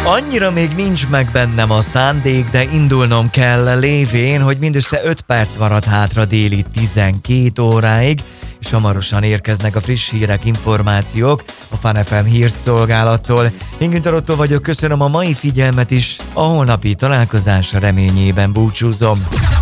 Annyira még nincs meg bennem a szándék, de indulnom kell lévén, hogy mindössze 5 perc marad hátra déli 12 óráig, és hamarosan érkeznek a friss hírek, információk a Fun FM hírszolgálattól. Én Günther Ottó vagyok, köszönöm a mai figyelmet is, a holnapi találkozás reményében búcsúzom.